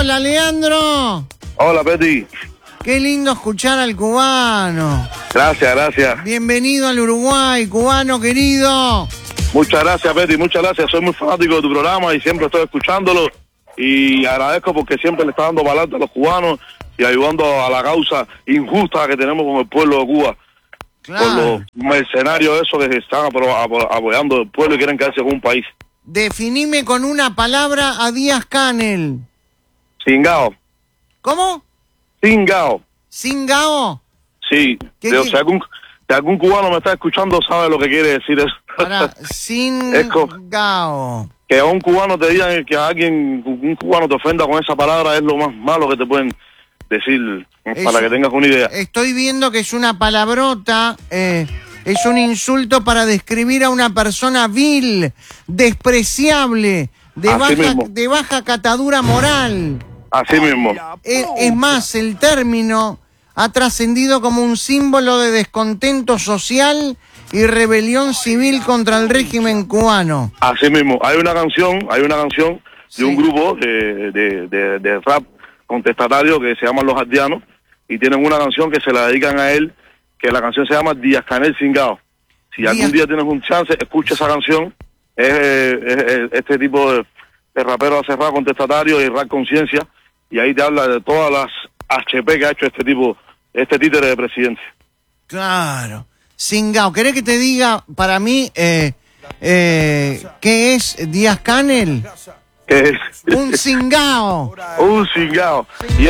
Hola, Leandro. Hola, Petty. Qué lindo escuchar al cubano. Gracias, gracias. Bienvenido al Uruguay, cubano querido. Muchas gracias, Petty, muchas gracias. Soy muy fanático de tu programa y siempre estoy escuchándolo. Y agradezco porque siempre le está dando para adelante a los cubanos y ayudando a la causa injusta que tenemos con el pueblo de Cuba. Claro. Por los mercenarios esos que están apoyando al pueblo y quieren quedarse con un país. Definime con una palabra a Díaz-Canel. Cingao. ¿Cómo? Cingao. ¿Cingao? Sí. Si algún cubano me está escuchando, sabe lo que quiere decir eso. Para, cingao. Que a un cubano te digan que a un cubano te ofenda con esa palabra es lo más malo que te pueden decir, para que tengas una idea. Estoy viendo que es una palabrota, es un insulto para describir a una persona vil, despreciable, de baja catadura moral. Así mismo. Es más, el término ha trascendido como un símbolo de descontento social y rebelión civil contra el régimen cubano. Así mismo. Hay una canción Sí. de un grupo de rap contestatario que se llaman Los Aldeanos y tienen una canción que se la dedican a él, que la canción se llama Díaz-Canel Cingao. Si algún día tienes un chance, escucha esa canción. Es este tipo de rapero hace rap contestatario y rap conciencia, y ahí te habla de todas las HP que ha hecho este títere de presidente. Claro. Cingao. ¿Querés que te diga para mí qué es Díaz-Canel? ¿Qué es? Un cingao. Un cingao.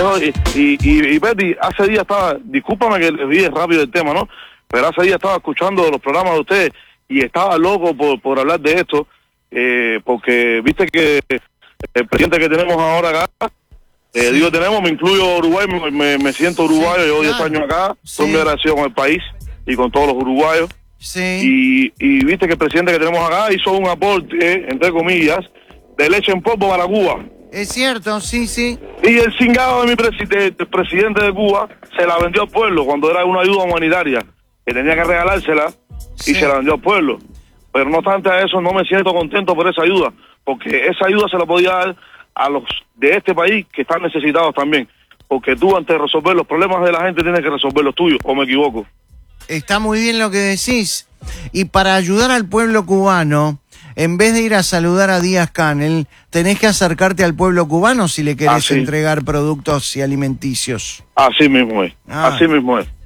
Y Betty, hace días estaba, discúlpame que les vi rápido el tema, ¿no? Pero hace días estaba escuchando los programas de ustedes y estaba loco por hablar de esto, porque viste que el presidente que tenemos ahora acá, digo tenemos, me incluyo Uruguay, me siento uruguayo, llevo 10 años acá, estoy muy agradecido con el país y con todos los uruguayos. Sí. Y viste que el presidente que tenemos acá hizo un aporte, entre comillas, de leche en polvo para Cuba. Es cierto, sí, sí. Y el cingado de mi presidente de Cuba se la vendió al pueblo cuando era una ayuda humanitaria, que tenía que regalársela, y se la vendió al pueblo. Pero no obstante a eso, no me siento contento por esa ayuda, porque esa ayuda se la podía dar a los de este país que están necesitados también. Porque tú, antes de resolver los problemas de la gente, tienes que resolver los tuyos, ¿o me equivoco? Está muy bien lo que decís. Y para ayudar al pueblo cubano, en vez de ir a saludar a Díaz-Canel, tenés que acercarte al pueblo cubano si le querés entregar productos y alimenticios. Así mismo es, así mismo es.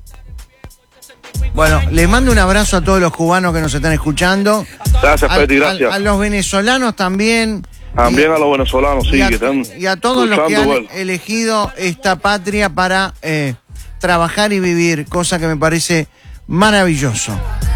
Bueno, les mando un abrazo a todos los cubanos que nos están escuchando. Gracias, Petty, gracias. A los venezolanos también. También a los venezolanos, sí. Y a todos los que han elegido esta patria para trabajar y vivir, cosa que me parece maravilloso.